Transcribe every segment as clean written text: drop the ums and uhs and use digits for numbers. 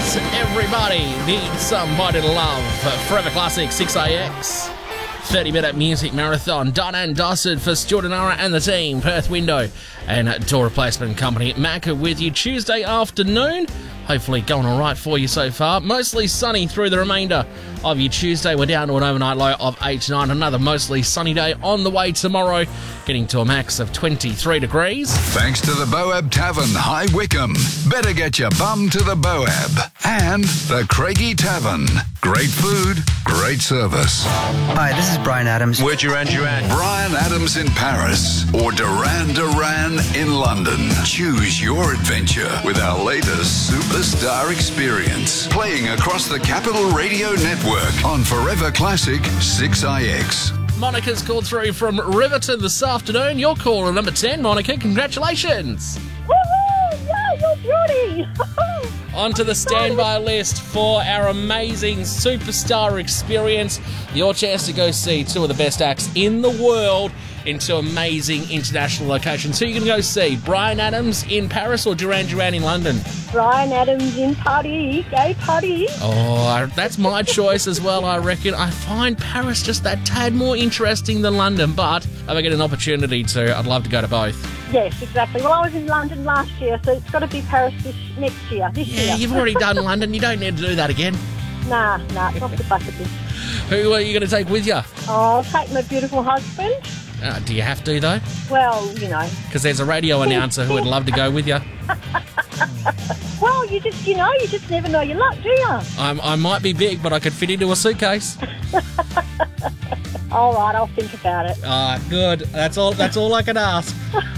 Everybody needs somebody to love. Forever Classic 6AX. 30-minute music marathon done and dusted for Stuart Nara and the team. Perth Window and door replacement company Macca with you Tuesday afternoon. Hopefully going all right for you so far. Mostly sunny through the remainder of your Tuesday. We're down to an overnight low of 8 to 9. Another mostly sunny day on the way tomorrow, getting to a max of 23 degrees. Thanks to the Boab Tavern, High Wycombe. Better get your bum to the Boab. And the Craigie Tavern. Great food, great service. Hi, this is Brian Adams. We're Duran Duran. Brian Adams in Paris or Duran Duran in London. Choose your adventure with our latest Superstar Experience. Playing across the Capital Radio Network on Forever Classic 6IX. Monica's called through from Riverton this afternoon. Your caller number 10, Monica. Congratulations. Woohoo! Yeah, you're beauty. Onto the standby list for our amazing Superstar Experience. Your chance to go see two of the best acts in the world in two amazing international locations. Who are you going to go see? Brian Adams in Paris or Duran Duran in London? Brian Adams in Paris, gay Paris. Oh, that's my choice as well, I reckon. I find Paris just that tad more interesting than London, but if I get an opportunity to, I'd love to go to both. Yes, exactly. Well, I was in London last year, so it's got to be Paris this year. Yeah, you've already done London. You don't need to do that again. Nah, it's off the bucket list. Who are you going to take with you? I'll take my beautiful husband. Do you have to, though? Well, you know. Because there's a radio announcer who would love to go with you. Well, you just never know your luck, do you? I might be big, but I could fit into a suitcase. All right, I'll think about it. Good. That's all I can ask.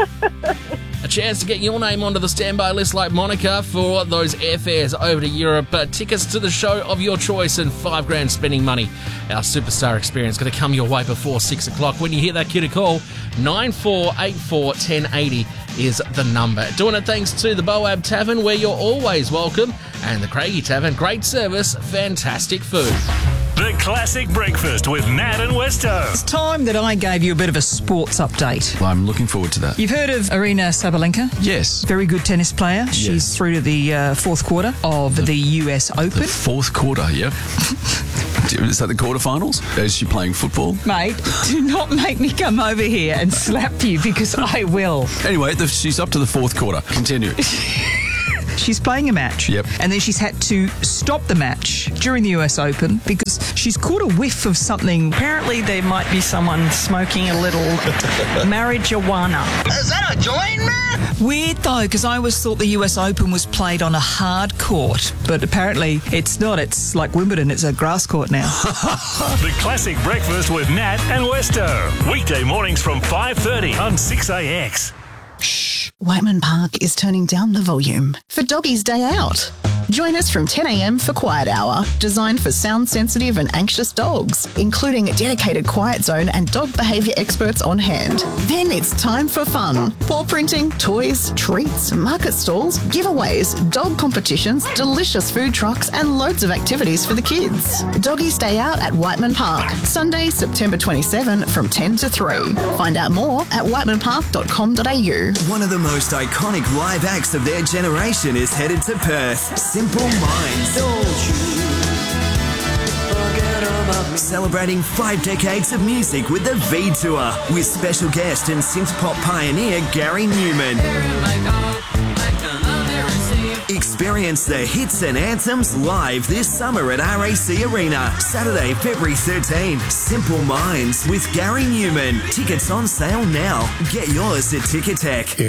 A chance to get your name onto the standby list like Monica for those airfares over to Europe. Tickets to the show of your choice and $5,000 spending money. Our Superstar Experience going to come your way before 6 o'clock. When you hear that kid a call, 9484 1080 is the number. Doing it thanks to the Boab Tavern, where you're always welcome, and the Craigie Tavern. Great service, fantastic food. The Classic Breakfast with Nat and Westo. It's time that I gave you a bit of a sports update. I'm looking forward to that. You've heard of Arina Sabalenka? Yes. Very good tennis player. Yes. She's through to the fourth quarter of the US Open. The fourth quarter, yep. Is that the quarterfinals? Is she playing football? Mate, do not make me come over here and slap you, because I will. Anyway, she's up to the fourth quarter. Continue. She's playing a match. Yep. And then she's had to stop the match during the US Open because she's caught a whiff of something. Apparently there might be someone smoking a little marijuana. Is that a joint, man? Weird though, because I always thought the US Open was played on a hard court, but apparently it's not. It's like Wimbledon. It's a grass court now. The Classic Breakfast with Nat and Westo. Weekday mornings from 5:30 on 6AX. Whiteman Park is turning down the volume for Doggy's Day Out. Join us from 10 a.m. for Quiet Hour, designed for sound-sensitive and anxious dogs, including a dedicated quiet zone and dog behaviour experts on hand. Then it's time for fun. Paw printing, toys, treats, market stalls, giveaways, dog competitions, delicious food trucks and loads of activities for the kids. Doggy's Day Out at Whiteman Park, Sunday, September 27 from 10 to 3. Find out more at whitemanpark.com.au. One of the most iconic live acts of their generation is headed to Perth. Simple Minds. Don't you forget about me. Celebrating 5 decades of music with the V Tour with special guest and synth pop pioneer Gary Newman. Experience the hits and anthems live this summer at RAC Arena. Saturday, February 13. Simple Minds with Gary Newman. Tickets on sale now. Get yours at Ticketek.